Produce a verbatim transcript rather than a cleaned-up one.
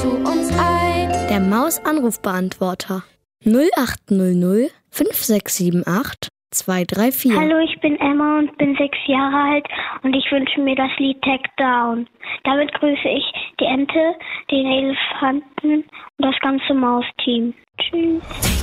zu uns ein. Der Maus-Anrufbeantworter null acht null null fünf sechs sieben acht zwei drei vier. Hallo, ich bin Emma und bin sechs Jahre alt und ich wünsche mir das Lied Take Down. Damit grüße ich die Ente, den Elefanten und das ganze Mausteam. Tschüss.